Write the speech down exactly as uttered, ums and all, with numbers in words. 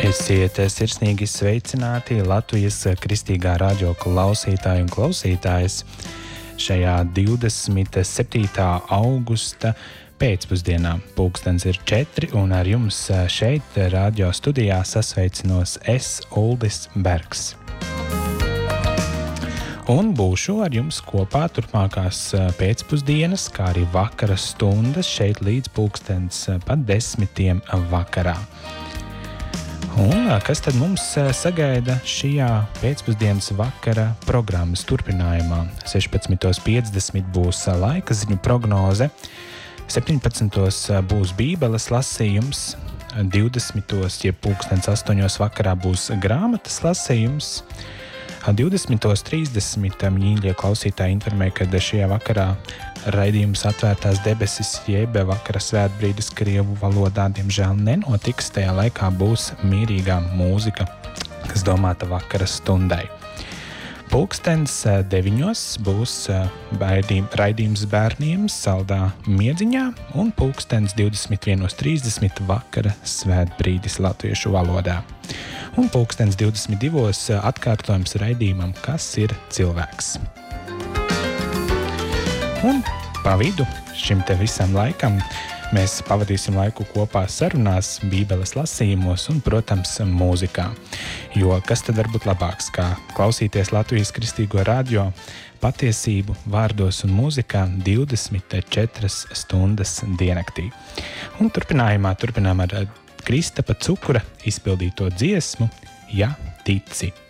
Esiet sirsnīgi sveicināti Latvijas kristīgā radio klausītāji un klausītājas šajā divdesmit septītā augusta pēcpusdienā. Pulkstens ir četri un ar jums šeit radio studijā sasveicinos es, Uldis Bergs. Un būšu ar jums kopā turpmākās pēcpusdienas, kā arī vakara stundas šeit līdz pulkstens pat desmitiem vakarā. Un kas tad mums sagaida šajā pēcpusdienas vakara programmas turpinājumā? sešpadsmit piecdesmit būs laika ziņu prognoze, septiņpadsmit būs bībeles lasījums, divdesmit ja pulkstens astoņos vakarā būs grāmatas lasījums, divdesmit trīsdesmit mīļie klausītāji informē, ka šajā vakarā raidījums Atvērtās debesis jeb vakara svētbrīdis krievu valodā diemžēl nenotiks. Tajā laikā būs mierīgā mūzika, kas domāta vakara stundai. Pulkstens deviņos būs raidījums bērniem saldā miedziņā un pulkstens divdesmit viens trīsdesmit vakara svētbrīdis latviešu valodā. Un pulkstens divdesmit divos atkārtojums raidījumam Kas ir cilvēks? Un pa vidu šim te visam laikam mēs pavadīsim laiku kopā sarunās, bībeles lasījumos un, protams, mūzikā. Jo kas tad var būt labāks, kā klausīties Latvijas kristīgo radio patiesību vārdos un mūzikā divdesmit četras stundas diennaktī. Un turpinājumā turpinām ar Kristapa Cukura izpildīto dziesmu Ja tici.